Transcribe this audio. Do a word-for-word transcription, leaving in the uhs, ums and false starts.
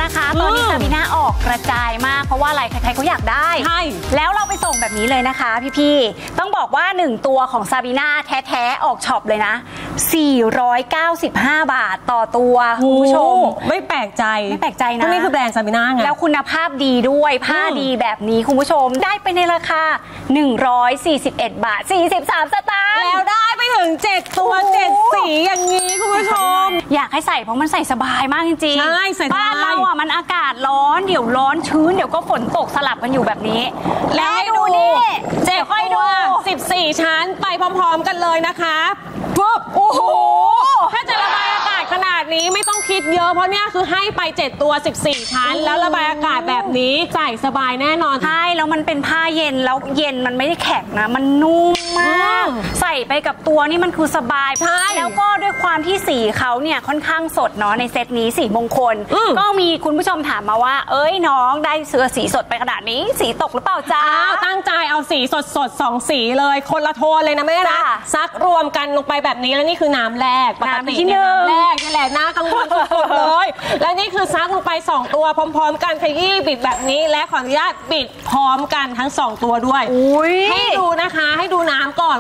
นะคะตอนนี้ซาบีน่าออกกระจายมากเพราะว่าอะไรใครๆเขาอยากได้ใช่แล้วเราไปส่งแบบนี้เลยนะคะพี่ๆต้องบอกว่าหนึ่งตัวของซาบีน่าแท้ๆออกช็อปเลยนะสี่ร้อยเก้าสิบห้าบาทต่อตัวคุณผู้ชมไม่แปลกใจไม่แปลกใจนะนี่คือแบรนด์ซาบีน่าไงแล้วคุณภาพดีด้วยผ้าดีแบบนี้คุณผู้ชมได้ไปในราคาหนึ่งร้อยสี่สิบเอ็ดบาทสี่สิบสามสตางค์แล้วได้ไปถึงเจ็ดตัวเจ็ดสีอย่างนี้คุณผู้ชมอยากให้ใส่เพราะมันใส่สบายมากจริงๆใช่ใส่สบายบ้านเราอ่ะมันอากาศร้อนเดี๋ยวร้อนชื้นเดี๋ยวก็ฝนตกสลับกันอยู่แบบนี้และดูนี่เจ็ดตัวสิบสี่ชั้นไปพร้อมๆกันเลยนะคะปุ๊บโอ้โหถ้าจะระบายอากาศขนาดนี้ไม่ต้องคิดเยอะเพราะเนี่ยคือให้ไปเจ็ดตัวสิบสี่ชั้นแล้วระบายอากาศแบบนี้ใส่สบายแน่นอนใช่แล้วมันเป็นผ้าเย็นแล้วเย็นมันไม่ได้แข็งนะมันนุ่มมากใส่ไปกับตัวนี่มันคือสบายใช่แล้วก็ด้วยความที่สีเขาเนี่ยค่อนข้างสดเนาะในเซตนี้สีมงคลก็มีคุณผู้ชมถามมาว่าเอ้ยน้องได้เสื้อสีสดไปขนาดนี้สีตกหรือเปล่าจ้าตั้งใจเอาสีสดสดสองสีเลยคนละโทนเลยนะแม่นะซักรวมกันลงไปแบบนี้แล้วนี่คือน้ำแรกปกติเนี่ยน้ำแรกนี่แหละน่ากังวลสุดๆเลยแล้วนี่คือซักลงไปสองตัวพร้อมๆกันขยี้บิดแบบนี้และขออนุญาตบิดพร้อมกันทั้งสองตัวด้วยให้ดูนะคะให้ดูน้ำก่อน